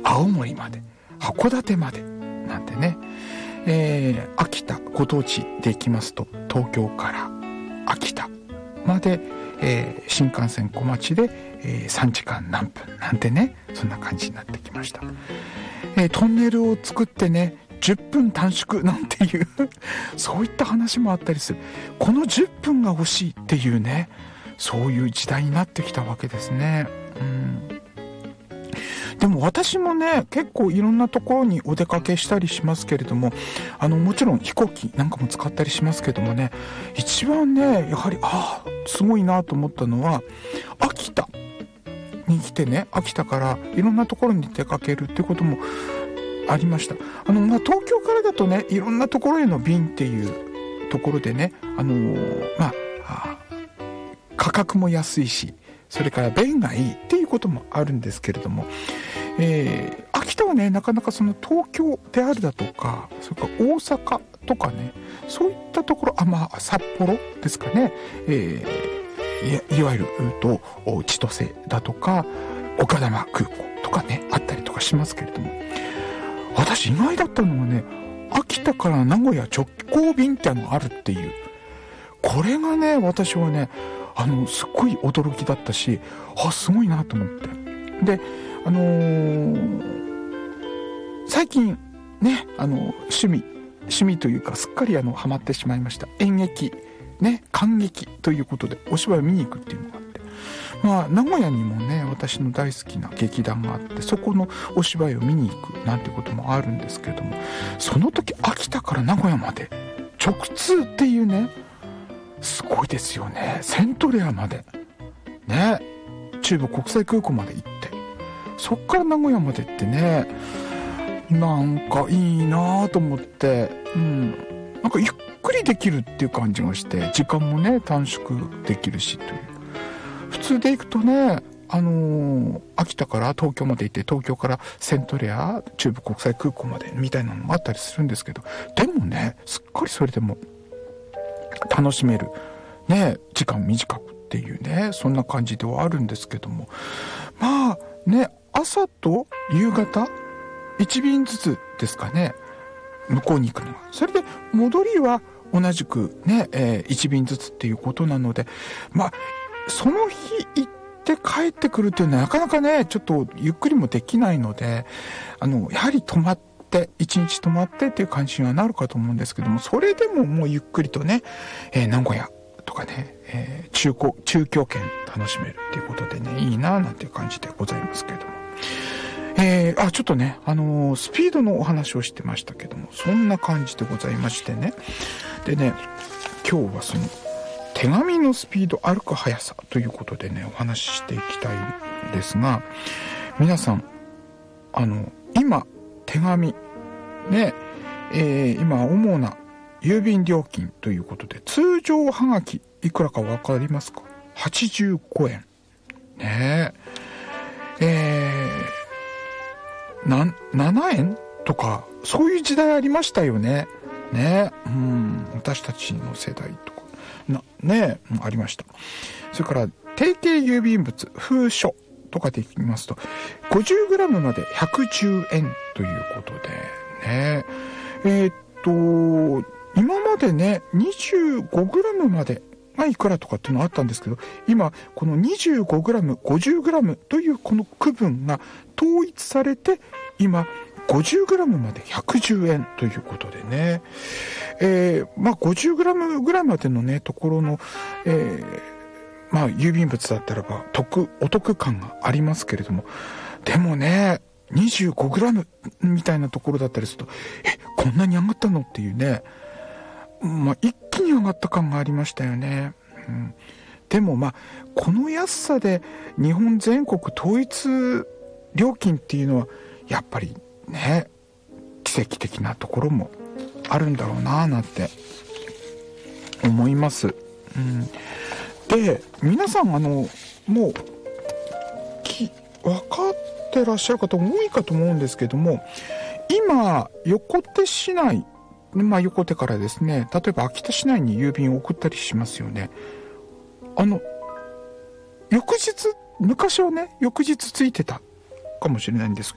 青森まで、函館までなんてね、秋田ご当地で行きますと東京から秋田まで、新幹線小町で、3時間何分なんてね、そんな感じになってきました。トンネルを作ってね10分短縮なんていうそういった話もあったりする。この10分が欲しいっていうね、そういう時代になってきたわけですね。でも私もね結構いろんなところにお出かけしたりしますけれども、もちろん飛行機なんかも使ったりしますけどもね、一番ねやはりすごいなと思ったのは秋田に来てね、秋田からいろんなところに出かけるっていうこともありました。東京からだとねいろんなところへの便っていうところでね、価格も安いし、それから便がいいっていうこともあるんですけれども、秋田はねなかなかその東京であるだとか、それから大阪とかね、そういったところ、札幌ですかね、いわゆる千歳だとか丘珠空港とかねあったりとかしますけれども、私意外だったのはね、秋田から名古屋直行便ってあるっていう、これがね私はねすっごい驚きだったし、すごいなと思って。で最近ね趣味というかすっかりハマってしまいました。演劇ね、観劇ということでお芝居を見に行くっていうのがあって、名古屋にもね私の大好きな劇団があって、そこのお芝居を見に行くなんてこともあるんですけれども、その時秋田から名古屋まで直通っていうね、すごいですよね。セントレアまでね、中部国際空港まで行って、そっから名古屋までってね、なんかいいなと思って、なんかゆっくりできるっていう感じがして、時間もね短縮できるしという。普通で行くとね秋田から東京まで行って、東京からセントレア中部国際空港までみたいなのもあったりするんですけど、でもねすっかりそれでも楽しめるね、時間短くっていうね、そんな感じではあるんですけども、朝と夕方1便ずつですかね、向こうに行くのが。それで戻りは同じくね、1便ずつっていうことなので、その日行って帰ってくるっていうのはなかなかねちょっとゆっくりもできないので、やはり泊まって1日泊まってっていう感じにはなるかと思うんですけども、それでももうゆっくりとね、名古屋とかね、中京圏楽しめるっていうことでね、いいななんていう感じでございますけれども、ちょっとねスピードのお話をしてましたけども、そんな感じでございましてね。でね、今日はその手紙のスピード、歩く速さということでねお話ししていきたいんですが、皆さん今手紙ね、今主な郵便料金ということで、通常はがきいくらか分かりますか？85円ね7円とかそういう時代ありましたよね。私たちの世代とかありました。それから定型郵便物封書とかでいきますと 50g まで110円ということでね、今までね 25g までがいくらとかっていうのあったんですけど、今この 25g、50g というこの区分が統一されて、今 50g まで110円ということでね、50g ぐらいまでのねところの、郵便物だったらばお得感がありますけれども、でもね 25g みたいなところだったりすると、こんなに上がったのっていうね、一気に上がった感がありましたよね。でもこの安さで日本全国統一料金っていうのはやっぱりね奇跡的なところもあるんだろうななんて思います。で皆さんもう分かってらっしゃる方も多いかと思うんですけども、今横手市内、横手からですね、例えば秋田市内に郵便を送ったりしますよね。昔はね翌日ついてたかもしれないんです